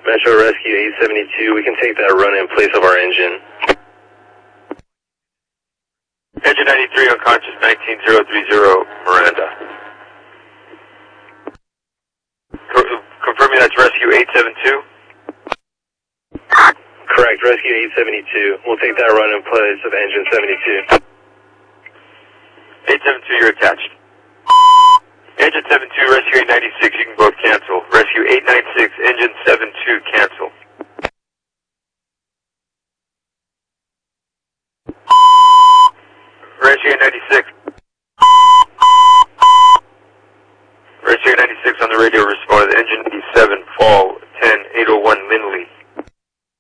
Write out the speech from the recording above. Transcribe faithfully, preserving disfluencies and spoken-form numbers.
Metro Rescue eight seventy-two, we can take that run in place of our engine. Engine ninety-three unconscious, nineteen zero three zero, Miranda. Co- confirming that's Rescue eight seventy-two? Correct, Rescue eight seventy-two. We'll take that run in place of engine seventy-two. eight seventy-two, you're attached. Engine seventy-two, Rescue eight ninety-six, you can both cancel. Rescue eight ninety-six, Engine seventy-two, cancel. Rescue eight ninety-six.